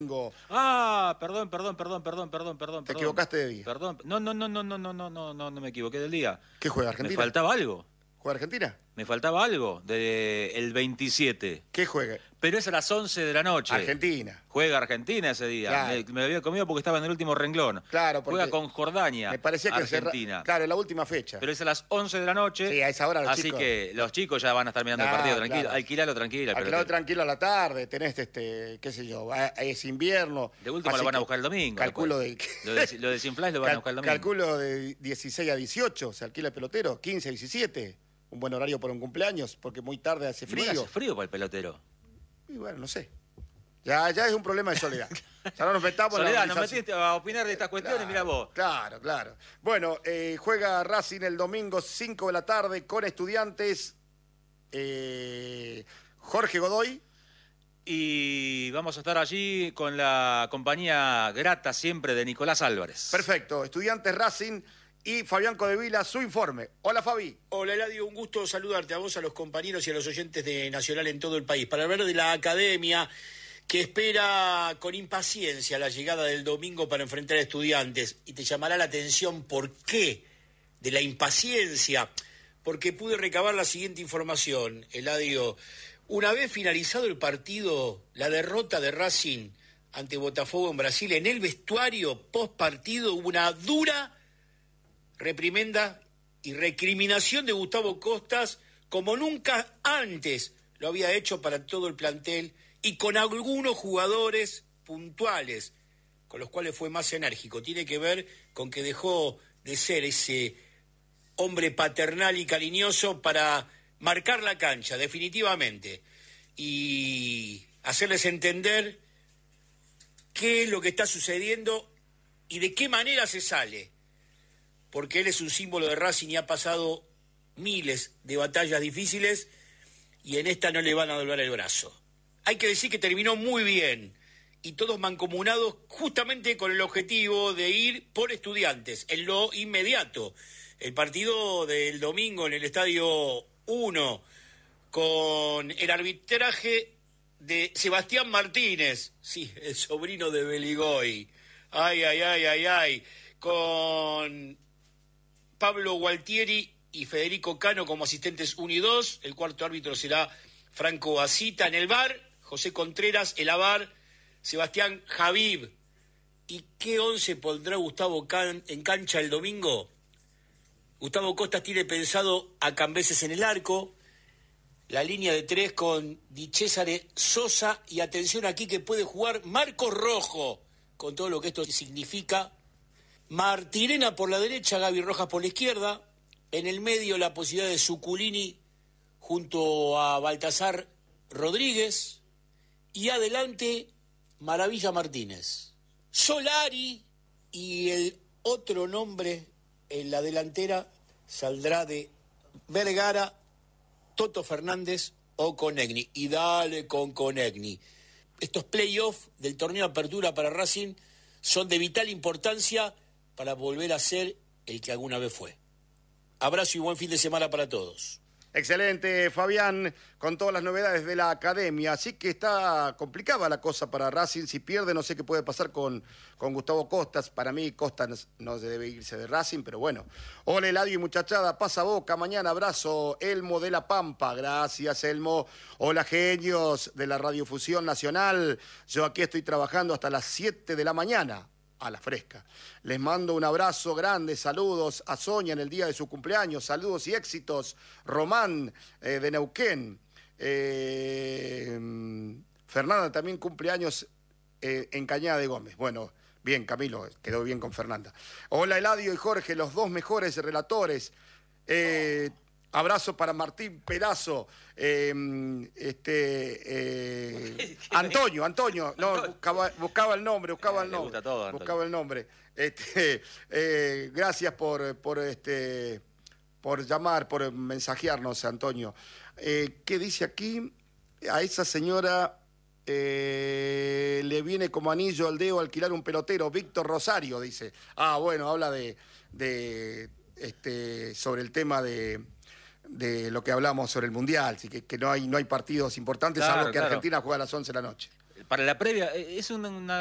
Ah, perdón. Te equivocaste de día. Perdón. No me equivoqué del día. ¿Qué juega Me Argentina? faltaba algo. ¿Juega Argentina? Me faltaba algo el 27. ¿Qué juega? Pero es a las 11 de la noche. Argentina. Juega Argentina ese día. Claro. Me lo había comido porque estaba en el último renglón. Claro, porque juega con Jordania. Me parecía que Argentina. claro, en la última fecha. Pero es a las 11 de la noche. Sí, a esa hora los así chicos. que los chicos ya van a estar mirando el partido tranquilo. Claro. Alquilalo tranquilo. Alquilado tranquilo a la tarde, tenés qué sé yo, es invierno. De último lo van a buscar el domingo. Calculo Lo desinflás lo van a buscar el domingo. Calculo de 16 a 18, se alquila el pelotero, 15 a 17. Un buen horario para un cumpleaños, porque muy tarde hace frío. Hace frío para el pelotero. Y bueno, no sé. Ya es un problema de Soledad. Ya no nos metamos en Soledad, nos metiste a opinar de estas cuestiones, claro, mira vos. Claro. Bueno, juega Racing el domingo 5 de la tarde con Estudiantes. Jorge Godoy. Y vamos a estar allí con la compañía grata siempre de Nicolás Álvarez. Perfecto. Estudiantes Racing y Fabián Codevila, su informe. Hola, Fabi. Hola, Eladio, un gusto saludarte a vos, a los compañeros y a los oyentes de Nacional en todo el país. Para hablar de la academia que espera con impaciencia la llegada del domingo para enfrentar a Estudiantes. Y te llamará la atención por qué de la impaciencia. Porque pude recabar la siguiente información, Eladio. Una vez finalizado el partido, la derrota de Racing ante Botafogo en Brasil, en el vestuario post partido hubo una dura reprimenda y recriminación de Gustavo Costas como nunca antes lo había hecho para todo el plantel y con algunos jugadores puntuales con los cuales fue más enérgico. Tiene que ver con que dejó de ser ese hombre paternal y cariñoso para marcar la cancha definitivamente y hacerles entender qué es lo que está sucediendo y de qué manera se sale, porque él es un símbolo de Racing y ha pasado miles de batallas difíciles y en esta no le van a doblar el brazo. Hay que decir que terminó muy bien y todos mancomunados justamente con el objetivo de ir por Estudiantes en lo inmediato. El partido del domingo en el Estadio 1 con el arbitraje de Sebastián Martínez, sí, el sobrino de Beligoy. Ay, con Pablo Gualtieri y Federico Cano como asistentes 1 y 2. El cuarto árbitro será Franco Asita. En el VAR, José Contreras. El AVAR, Sebastián Javib. ¿Y qué 11 pondrá Gustavo en cancha el domingo? Gustavo Costas tiene pensado a Cambeses en el arco. La línea de 3 con Di Cesare Sosa. Y atención aquí que puede jugar Marcos Rojo, con todo lo que esto significa. Martirena por la derecha, Gaby Rojas por la izquierda. En el medio la posibilidad de Zuculini junto a Baltasar Rodríguez. Y adelante Maravilla Martínez. Solari y el otro nombre en la delantera saldrá de Vergara, Toto Fernández o Conegni. Y dale con Conegni. Estos playoffs del torneo de apertura para Racing son de vital importancia para volver a ser el que alguna vez fue. Abrazo y buen fin de semana para todos. Excelente, Fabián, con todas las novedades de la academia. Así que está complicada la cosa para Racing. Si pierde, no sé qué puede pasar con Gustavo Costas. Para mí, Costas no debe irse de Racing, pero bueno. Hola, Eladio y muchachada, pasa Boca. Mañana abrazo, Elmo de La Pampa. Gracias, Elmo. Hola, genios de la Radiofusión Nacional. Yo aquí estoy trabajando hasta las 7 de la mañana. A la fresca. Les mando un abrazo grande, saludos a Sonia en el día de su cumpleaños, saludos y éxitos. Román de Neuquén. Fernanda también cumpleaños en Cañada de Gómez. Bueno, bien, Camilo, quedó bien con Fernanda. Hola, Eladio y Jorge, los dos mejores relatores. Abrazo para Martín Perazo, Antonio, no, buscaba el nombre, buscaba el nombre. Gracias por llamar, por mensajearnos, Antonio. ¿Qué dice aquí? A esa señora le viene como anillo al dedo alquilar un pelotero, Víctor Rosario, dice. Ah, bueno, habla sobre el tema de lo que hablamos sobre el Mundial, así que no hay partidos importantes, Claro, salvo que claro. Argentina juega a las 11 de la noche. para la previa, es una